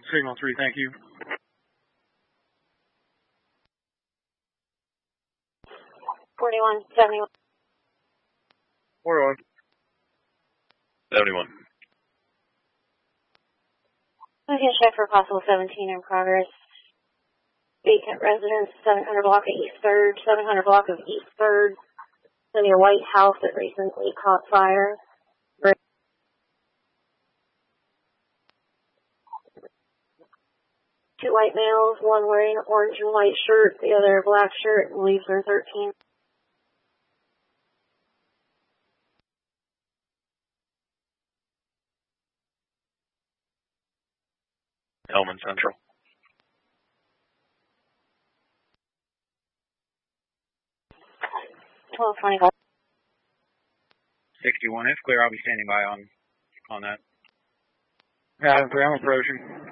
Signal 3, thank you. 4171. 41. 71. We can check for possible 17 in progress. Vacant residence, 700 block of East 3rd, 700 block of East 3rd. In your white house that recently caught fire. Two white males, one wearing an orange and white shirt, the other a black shirt, and leaves are 13. Hellman Central. 1225. 61, if clear, I'll be standing by on that. I'm approaching.